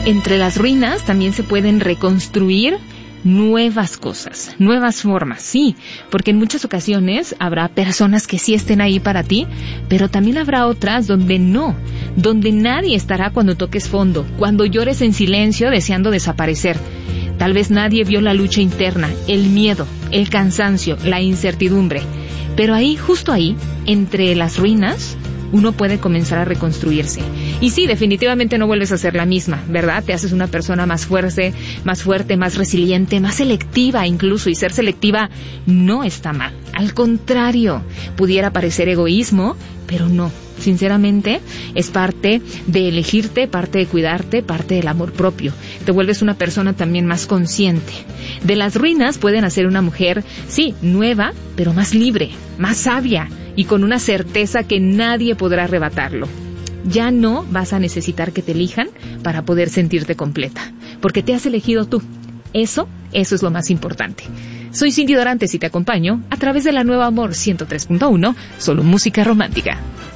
Entre las ruinas también se pueden reconstruir nuevas cosas, nuevas formas, sí, porque en muchas ocasiones habrá personas que sí estén ahí para ti, pero también habrá otras donde no, donde nadie estará cuando toques fondo, cuando llores en silencio deseando desaparecer. Tal vez nadie vio la lucha interna, el miedo, el cansancio, la incertidumbre, pero ahí, justo ahí, entre las ruinas, uno puede comenzar a reconstruirse. Y sí, definitivamente no vuelves a ser la misma, ¿verdad? Te haces una persona más fuerte, más resiliente, más selectiva incluso. Y ser selectiva no está mal. Al contrario, pudiera parecer egoísmo, pero no. Sinceramente, es parte de elegirte, parte de cuidarte, parte del amor propio. Te vuelves una persona también más consciente. De las ruinas pueden hacer una mujer, sí, nueva, pero más libre, más sabia y con una certeza que nadie podrá arrebatarlo. Ya no vas a necesitar que te elijan para poder sentirte completa, porque te has elegido tú. Eso es lo más importante. Soy Cindy Dorantes y te acompaño a través de la Nueva Amor 103.1, solo música romántica.